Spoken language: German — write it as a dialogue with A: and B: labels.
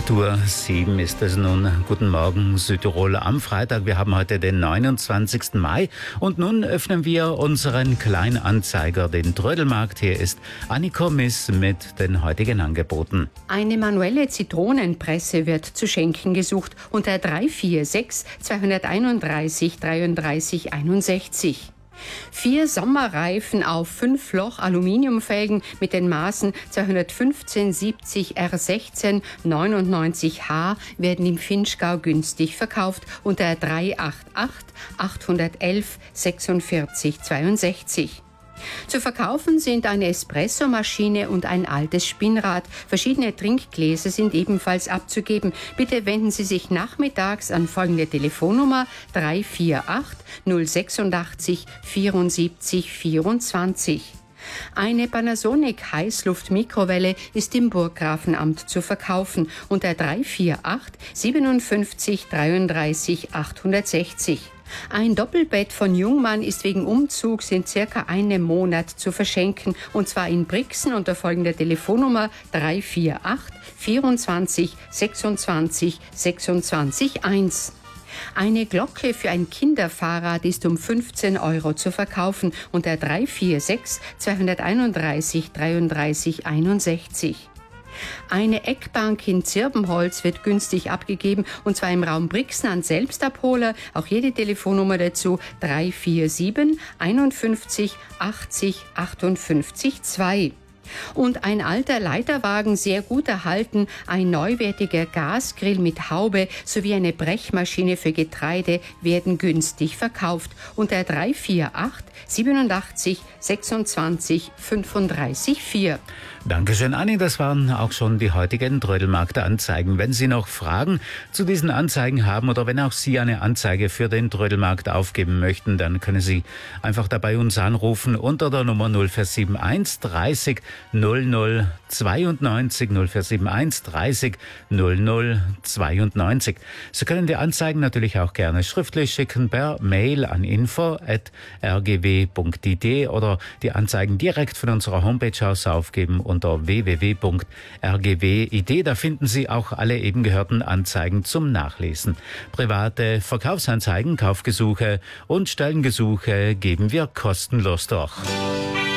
A: 8:07 ist es nun. Guten Morgen Südtirol am Freitag. Wir haben heute den 29. Mai und nun öffnen wir unseren Kleinanzeiger, den Trödelmarkt. Hier ist Annika Miss mit den heutigen Angeboten.
B: Eine manuelle Zitronenpresse wird zu schenken gesucht unter 346 231 33 61. 4 Sommerreifen auf 5-Loch Aluminiumfelgen mit den Maßen 215 70 R16 99H werden im Vinschgau günstig verkauft unter 388 811 46 62. Zu verkaufen sind eine Espressomaschine und ein altes Spinnrad. Verschiedene Trinkgläser sind ebenfalls abzugeben. Bitte wenden Sie sich nachmittags an folgende Telefonnummer 348 086 74 24. Eine Panasonic Heißluftmikrowelle ist im Burggrafenamt zu verkaufen unter 348 57 33 860. Ein Doppelbett von Jungmann ist wegen Umzugs in circa einem Monat zu verschenken, und zwar in Brixen unter folgender Telefonnummer 348 24 26 26 1. Eine Glocke für ein Kinderfahrrad ist um 15 € zu verkaufen unter 346 231 33 61. Eine Eckbank in Zirbenholz wird günstig abgegeben, und zwar im Raum Brixen an Selbstabholer. Auch hier die Telefonnummer dazu 347 51 80 58 2. Und ein alter Leiterwagen, sehr gut erhalten, ein neuwertiger Gasgrill mit Haube sowie eine Brechmaschine für Getreide werden günstig verkauft unter 348 87 26 35 4.
A: Dankeschön, Anni. Das waren auch schon die heutigen Trödelmarkt-Anzeigen. Wenn Sie noch Fragen zu diesen Anzeigen haben oder wenn auch Sie eine Anzeige für den Trödelmarkt aufgeben möchten, dann können Sie einfach dabei uns anrufen unter der Nummer 0471 30 00 92 0471 30 00 92. Sie können die Anzeigen natürlich auch gerne schriftlich schicken per Mail an info@rgw.it oder die Anzeigen direkt von unserer Homepage aus aufgeben unter www.rgw.it. Da finden Sie auch alle eben gehörten Anzeigen zum Nachlesen. Private Verkaufsanzeigen, Kaufgesuche und Stellengesuche geben wir kostenlos durch.